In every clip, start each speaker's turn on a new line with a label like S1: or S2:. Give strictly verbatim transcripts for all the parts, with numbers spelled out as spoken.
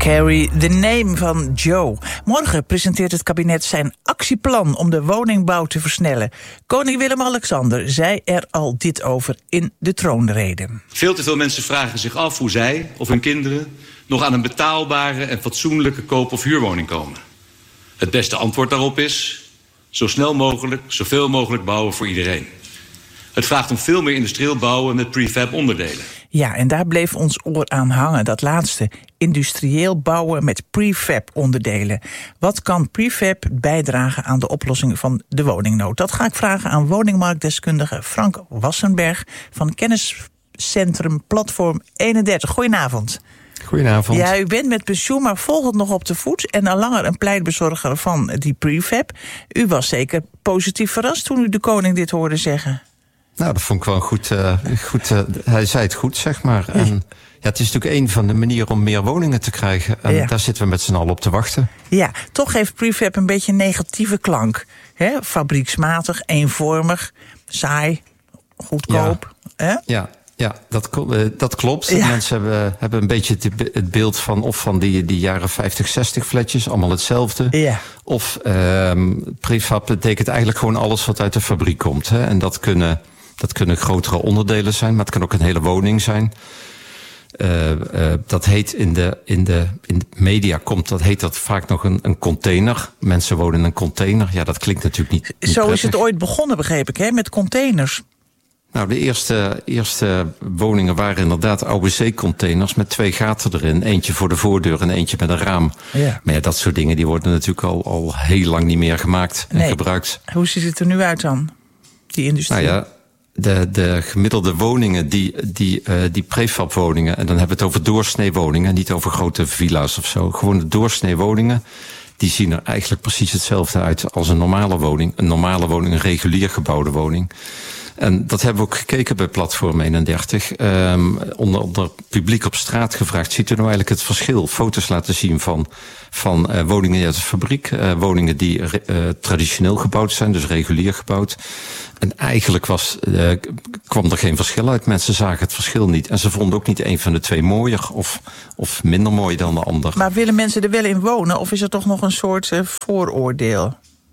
S1: Carry the Name van Joe. Morgen presenteert het kabinet zijn actieplan om de woningbouw te versnellen. Koning Willem-Alexander zei er al dit over in de troonrede.
S2: Veel te veel mensen vragen zich af hoe zij of hun kinderen nog aan een betaalbare en fatsoenlijke koop- of huurwoning komen. Het beste antwoord daarop is zo snel mogelijk, zoveel mogelijk bouwen voor iedereen. Het vraagt om veel meer industrieel bouwen met prefab onderdelen.
S1: Ja, en daar bleef ons oor aan hangen, dat laatste. Industrieel bouwen met prefab onderdelen. Wat kan prefab bijdragen aan de oplossing van de woningnood? Dat ga ik vragen aan woningmarktdeskundige Frank Wassenberg van kenniscentrum Platform eenendertig. Goedenavond.
S3: Goedenavond.
S1: Ja, u bent met pensioen, maar volgt het nog op de voet en al langer een pleitbezorger van die prefab. U was zeker positief verrast toen u de koning dit hoorde zeggen.
S3: Nou, dat vond ik wel een goed... Uh, goed uh, hij zei het goed, zeg maar. En ja, het is natuurlijk een van de manieren om meer woningen te krijgen. En ja, daar zitten we met z'n allen op te wachten.
S1: Ja, toch heeft prefab een beetje een negatieve klank. Hè? Fabrieksmatig, eenvormig, saai, goedkoop.
S3: Ja,
S1: hè?
S3: ja, ja dat, dat klopt.
S1: Ja.
S3: Mensen hebben, hebben een beetje het beeld van... of van die, die jaren vijftig, zestig flatjes, allemaal hetzelfde.
S1: Ja.
S3: Of um, prefab betekent eigenlijk gewoon alles wat uit de fabriek komt. Hè? En dat kunnen... Dat kunnen grotere onderdelen zijn, maar het kan ook een hele woning zijn. Uh, uh, dat heet in de, in, de, in de media komt, dat heet dat vaak nog een, een container. Mensen wonen in een container. Ja, dat klinkt natuurlijk niet, niet
S1: Zo
S3: prettig.
S1: is het ooit begonnen, begreep ik, hè, met containers.
S3: Nou, de eerste, eerste woningen waren inderdaad oude zeecontainers met twee gaten erin. Eentje voor de voordeur en eentje met een raam.
S1: Ja.
S3: Maar ja, dat soort dingen die worden natuurlijk al, al heel lang niet meer gemaakt en
S1: nee.
S3: gebruikt.
S1: Hoe ziet het er nu uit dan, die industrie?
S3: Nou ja, De, de gemiddelde woningen, die, die, uh, die prefabwoningen... en dan hebben we het over doorsneewoningen, niet over grote villa's of zo. Gewoon de doorsneewoningen, die zien er eigenlijk precies hetzelfde uit als een normale woning. Een normale woning, een regulier gebouwde woning. En dat hebben we ook gekeken bij Platform eenendertig. Um, onder, onder publiek op straat gevraagd, ziet u nou eigenlijk het verschil? Foto's laten zien van, van uh, woningen uit de fabriek. Uh, woningen die uh, traditioneel gebouwd zijn, dus regulier gebouwd. En eigenlijk was, uh, kwam er geen verschil uit. Mensen zagen het verschil niet. En ze vonden ook niet een van de twee mooier of, of minder mooi dan de ander.
S1: Maar willen mensen er wel in wonen of is er toch nog een soort uh, vooroordeel?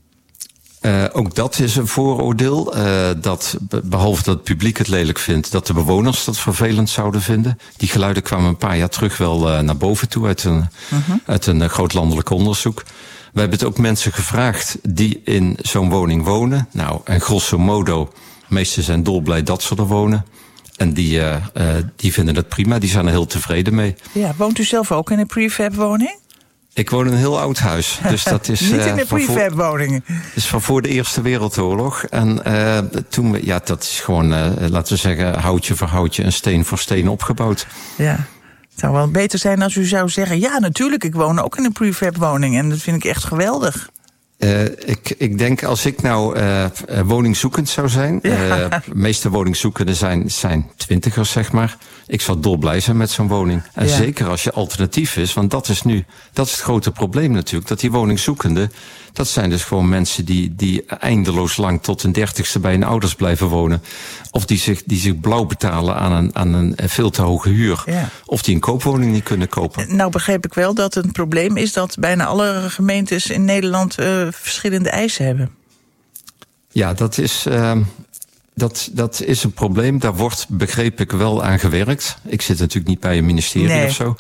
S3: Uh, ook dat is een vooroordeel. Uh, dat, behalve dat het publiek het lelijk vindt, dat de bewoners dat vervelend zouden vinden. Die geluiden kwamen een paar jaar terug wel uh, naar boven toe uit een, uh-huh. uit een uh, groot landelijk onderzoek. We hebben het ook mensen gevraagd die in zo'n woning wonen. Nou, en grosso modo, de meesten zijn dolblij dat ze er wonen. En die, uh, uh, die vinden het prima, die zijn er heel tevreden mee.
S1: Ja, woont u zelf ook in een prefab-woning?
S3: Ik woon in een heel oud huis. Dus dat is,
S1: Niet in
S3: uh,
S1: de prefab-woningen.
S3: Dat is van voor de Eerste Wereldoorlog. En uh, toen we, ja, dat is gewoon, uh, laten we zeggen, houtje voor houtje en steen voor steen opgebouwd.
S1: Ja. Het zou wel beter zijn als u zou zeggen... ja, natuurlijk, ik woon ook in een prefab-woning en dat vind ik echt geweldig.
S3: Uh, ik, ik denk als ik nou uh, woningzoekend zou zijn... Ja. Uh, de meeste woningzoekenden zijn, zijn twintigers, zeg maar. Ik zou dolblij zijn met zo'n woning. En ja. Zeker als je alternatief is, want dat is nu... dat is het grote probleem natuurlijk, dat die woningzoekenden... dat zijn dus gewoon mensen die, die eindeloos lang tot hun dertigste bij hun ouders blijven wonen. Of die zich, die zich blauw betalen aan een, aan een veel te hoge huur. Ja. Of die een koopwoning niet kunnen kopen.
S1: Nou begreep ik wel dat het een probleem is dat bijna alle gemeentes in Nederland uh, verschillende eisen hebben.
S3: Ja, dat is... Uh, Dat, dat is een probleem. Daar wordt, begreep ik, wel aan gewerkt. Ik zit natuurlijk niet bij een ministerie nee. of zo.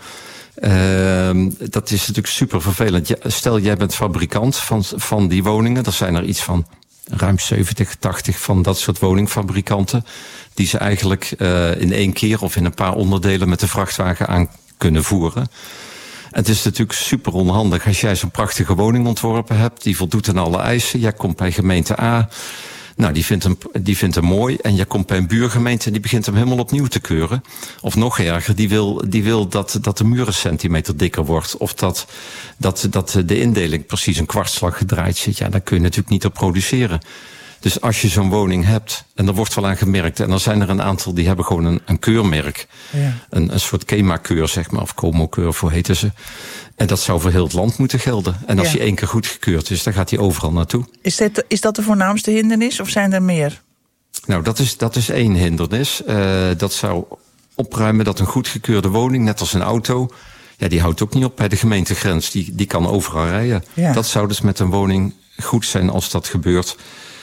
S3: Uh, dat is natuurlijk super vervelend. Stel, jij bent fabrikant van, van die woningen. Er zijn er iets van ruim zeventig, tachtig van dat soort woningfabrikanten. Die ze eigenlijk uh, in één keer of in een paar onderdelen met de vrachtwagen aan kunnen voeren. Het is natuurlijk super onhandig als jij zo'n prachtige woning ontworpen hebt. Die voldoet aan alle eisen. Jij komt bij gemeente A. Nou, die vindt, hem, die vindt hem mooi. En je komt bij een buurgemeente en die begint hem helemaal opnieuw te keuren. Of nog erger, die wil, die wil dat, dat de muur een centimeter dikker wordt. Of dat, dat, dat de indeling precies een kwartslag gedraaid zit. Ja, daar kun je natuurlijk niet op produceren. Dus als je zo'n woning hebt, en er wordt wel aan gemerkt... en er zijn er een aantal die hebben gewoon een, een keurmerk. Ja. Een, een soort KEMA-keur, zeg maar, of Como-keur, voor heten ze. En dat zou voor heel het land moeten gelden. En als ja. die één keer goedgekeurd is, dan gaat hij overal naartoe.
S1: Is dat, is dat de voornaamste hindernis, of zijn er meer?
S3: Nou, dat is, dat is één hindernis. Uh, dat zou opruimen dat een goedgekeurde woning, net als een auto... ja, die houdt ook niet op bij de gemeentegrens. Die, die kan overal rijden. Ja. Dat zou dus met een woning goed zijn als dat gebeurt.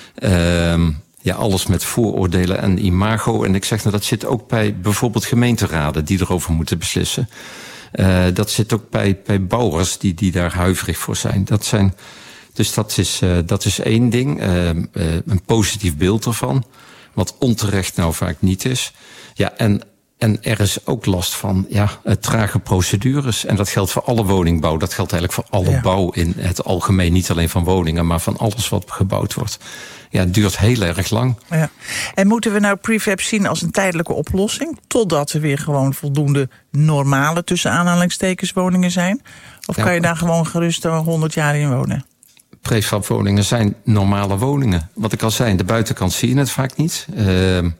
S3: Uh, ja, alles met vooroordelen en imago. En ik zeg nou, dat zit ook bij bijvoorbeeld gemeenteraden die erover moeten beslissen. Uh, dat zit ook bij, bij bouwers die, die daar huiverig voor zijn. Dat zijn dus dat is, uh, dat is één ding. Uh, uh, een positief beeld ervan. Wat onterecht nou vaak niet is. Ja, en, en er is ook last van ja, uh, trage procedures. En dat geldt voor alle woningbouw. Dat geldt eigenlijk voor alle ja. bouw in het algemeen. Niet alleen van woningen, maar van alles wat gebouwd wordt. Ja, het duurt heel erg lang.
S1: Ja. En moeten we nou prefab zien als een tijdelijke oplossing? Totdat er weer gewoon voldoende normale, tussen aanhalingstekens, woningen zijn? Of ja, kan je daar gewoon gerust honderd jaar in wonen?
S3: Prefabwoningen zijn normale woningen. Wat ik al zei, aan de buitenkant zie je het vaak niet. Uh, uh,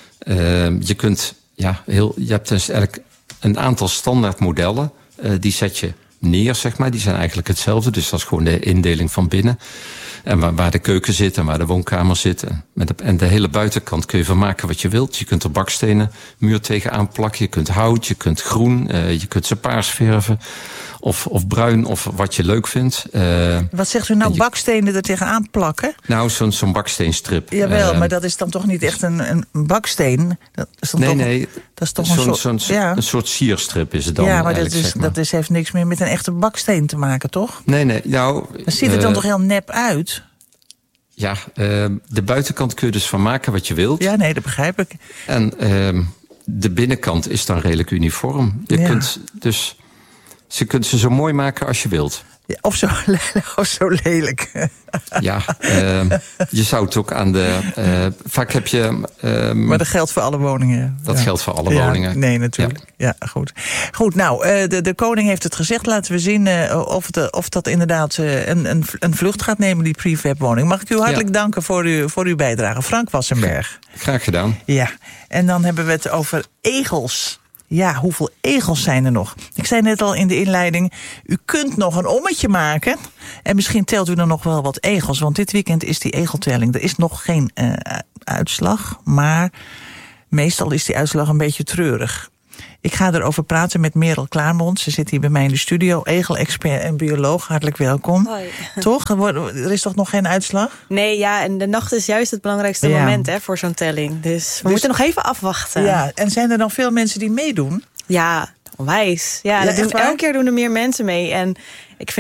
S3: je kunt, ja, heel, je hebt dus eigenlijk een aantal standaard modellen. Uh, die zet je neer, zeg maar. Die zijn eigenlijk hetzelfde. Dus dat is gewoon de indeling van binnen. En waar, waar de keuken zit en waar de woonkamer zit. Met de, en de hele buitenkant kun je van maken wat je wilt. Je kunt er bakstenen muur tegenaan plakken. Je kunt hout, je kunt groen. Uh, je kunt ze paars verven. Of, of bruin, of wat je leuk vindt. Uh,
S1: wat zegt u nou, je, bakstenen er tegenaan plakken?
S3: Nou, zo'n zo'n baksteenstrip.
S1: Jawel, uh, maar dat is dan toch niet echt een, een baksteen? Dat is dan
S3: nee,
S1: toch,
S3: nee.
S1: Dat is toch
S3: zo'n,
S1: een soort...
S3: Zo'n, ja. Een soort sierstrip is het dan.
S1: Ja, maar dat, is,
S3: zeg maar.
S1: dat is, heeft niks meer met een echte baksteen te maken, toch?
S3: Nee, nee. Nou,
S1: dan ziet het dan uh, toch heel nep uit?
S3: Ja, uh, de buitenkant kun je dus van maken wat je wilt.
S1: Ja, nee, dat begrijp ik.
S3: En uh, de binnenkant is dan redelijk uniform. Je ja. kunt dus... Ze kunt ze zo mooi maken als je wilt.
S1: Ja, of, zo lelijk, of zo lelijk.
S3: Ja, uh, je zou het ook aan de... Uh, vaak heb je... Uh,
S1: maar dat geldt voor alle woningen.
S3: Dat
S1: ja.
S3: geldt voor alle
S1: ja,
S3: woningen.
S1: Nee, natuurlijk. Ja, ja goed. Goed, nou, uh, de, de koning heeft het gezegd. Laten we zien uh, of, het, of dat inderdaad uh, een, een, een vlucht gaat nemen, die prefab-woning. Mag ik u hartelijk ja. danken voor, u, voor uw bijdrage. Frank Wassenberg.
S3: Graag gedaan.
S1: Ja, en dan hebben we het over egels. Ja, hoeveel egels zijn er nog? Ik zei net al in de inleiding, u kunt nog een ommetje maken. En misschien telt u dan nog wel wat egels. Want dit weekend is die egeltelling. Er is nog geen uh, uitslag, maar meestal is die uitslag een beetje treurig. Ik ga erover praten met Merel Klaarmond. Ze zit hier bij mij in de studio. Egelexpert en bioloog. Hartelijk welkom.
S4: Hoi.
S1: Toch? Er is toch nog geen uitslag?
S4: Nee, ja, en de nacht is juist het belangrijkste ja. moment hè, voor zo'n telling. Dus we dus, moeten nog even afwachten.
S1: Ja, en zijn er dan veel mensen die meedoen?
S4: Ja, onwijs. Ja, ja doen, elke keer doen er meer mensen mee. En ik vind